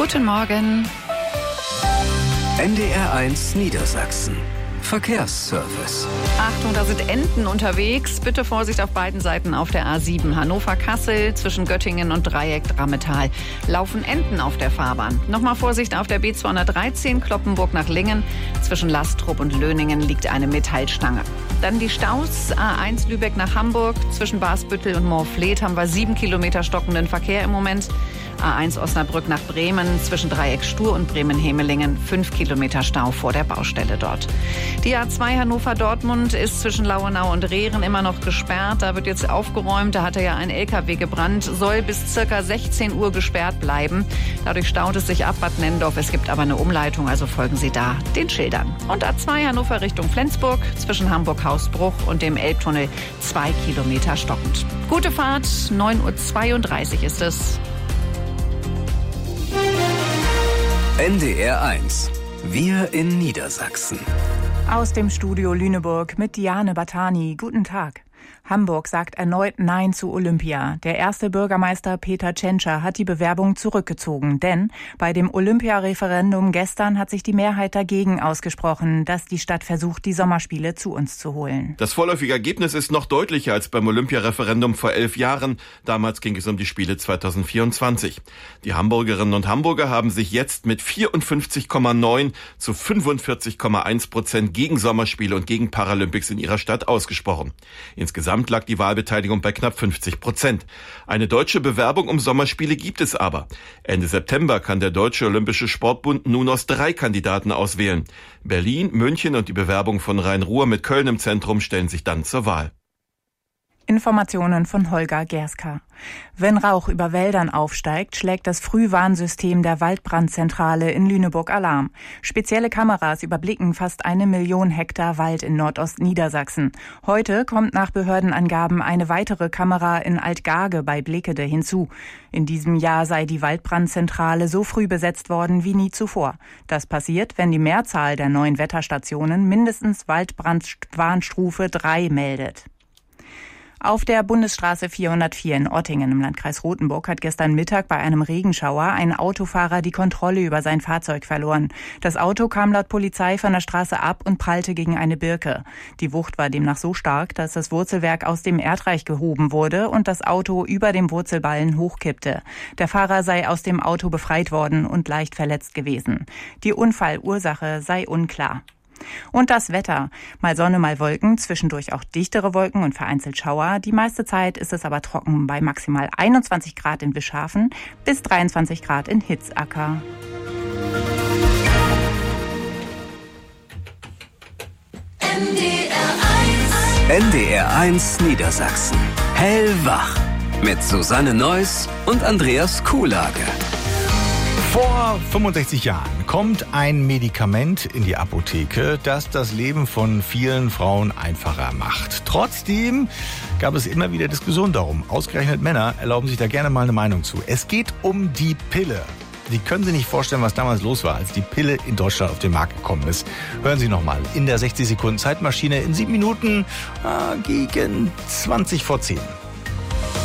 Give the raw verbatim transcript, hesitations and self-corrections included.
Guten Morgen. N D R eins Niedersachsen. Verkehrsservice. Achtung, da sind Enten unterwegs. Bitte Vorsicht auf beiden Seiten auf der A sieben. Hannover-Kassel zwischen Göttingen und Dreieck Drammetal. Laufen Enten auf der Fahrbahn. Nochmal Vorsicht auf der B zweihundertdreizehn Kloppenburg nach Lingen. Zwischen Lastrup und Löningen liegt eine Metallstange. Dann die Staus. A eins Lübeck nach Hamburg. Zwischen Basbüttel und Moorfleet haben wir sieben Kilometer stockenden Verkehr im Moment. A eins Osnabrück nach Bremen, zwischen Dreieck Stur und Bremen-Hemelingen, fünf Kilometer Stau vor der Baustelle dort. Die A zwei Hannover-Dortmund ist zwischen Lauenau und Rehren immer noch gesperrt. Da wird jetzt aufgeräumt, da hatte ja ein L K W gebrannt, soll bis circa sechzehn Uhr gesperrt bleiben. Dadurch staut es sich ab Bad Nennendorf. Es gibt aber eine Umleitung, also folgen Sie da den Schildern. Und A zwei Hannover Richtung Flensburg, zwischen Hamburg-Hausbruch und dem Elbtunnel, zwei Kilometer stockend. Gute Fahrt, neun Uhr zweiunddreißig ist es. N D R eins. Wir in Niedersachsen. Aus dem Studio Lüneburg mit Diane Batani. Guten Tag. Hamburg sagt erneut Nein zu Olympia. Der erste Bürgermeister Peter Tschentscher hat die Bewerbung zurückgezogen. Denn bei dem Olympia-Referendum gestern hat sich die Mehrheit dagegen ausgesprochen, dass die Stadt versucht, die Sommerspiele zu uns zu holen. Das vorläufige Ergebnis ist noch deutlicher als beim Olympia-Referendum vor elf Jahren. Damals ging es um die Spiele zweitausendvierundzwanzig. Die Hamburgerinnen und Hamburger haben sich jetzt mit vierundfünfzig Komma neun zu fünfundvierzig Komma eins Prozent gegen Sommerspiele und gegen Paralympics in ihrer Stadt ausgesprochen. Insgesamt lag die Wahlbeteiligung bei knapp fünfzig Prozent. Eine deutsche Bewerbung um Sommerspiele gibt es aber. Ende September kann der Deutsche Olympische Sportbund nun aus drei Kandidaten auswählen. Berlin, München und die Bewerbung von Rhein-Ruhr mit Köln im Zentrum stellen sich dann zur Wahl. Informationen von Holger Gerska. Wenn Rauch über Wäldern aufsteigt, schlägt das Frühwarnsystem der Waldbrandzentrale in Lüneburg Alarm. Spezielle Kameras überblicken fast eine Million Hektar Wald in Nordostniedersachsen. Heute kommt nach Behördenangaben eine weitere Kamera in Altgarge bei Blekede hinzu. In diesem Jahr sei die Waldbrandzentrale so früh besetzt worden wie nie zuvor. Das passiert, wenn die Mehrzahl der neuen Wetterstationen mindestens Waldbrandwarnstufe drei meldet. Auf der Bundesstraße vierhundertvier in Ottingen im Landkreis Rothenburg hat gestern Mittag bei einem Regenschauer ein Autofahrer die Kontrolle über sein Fahrzeug verloren. Das Auto kam laut Polizei von der Straße ab und prallte gegen eine Birke. Die Wucht war demnach so stark, dass das Wurzelwerk aus dem Erdreich gehoben wurde und das Auto über dem Wurzelballen hochkippte. Der Fahrer sei aus dem Auto befreit worden und leicht verletzt gewesen. Die Unfallursache sei unklar. Und das Wetter. Mal Sonne, mal Wolken, zwischendurch auch dichtere Wolken und vereinzelt Schauer. Die meiste Zeit ist es aber trocken bei maximal einundzwanzig Grad in Bischhafen bis dreiundzwanzig Grad in Hitzacker. N D R eins. N D R eins Niedersachsen. Hellwach. Mit Susanne Neuss und Andreas Kuhlage. Vor fünfundsechzig Jahren kommt ein Medikament in die Apotheke, das das Leben von vielen Frauen einfacher macht. Trotzdem gab es immer wieder Diskussionen darum. Ausgerechnet Männer erlauben sich da gerne mal eine Meinung zu. Es geht um die Pille. Sie können sich nicht vorstellen, was damals los war, als die Pille in Deutschland auf den Markt gekommen ist. Hören Sie nochmal in der sechzig Sekunden Zeitmaschine in sieben Minuten äh, gegen zwanzig vor zehn.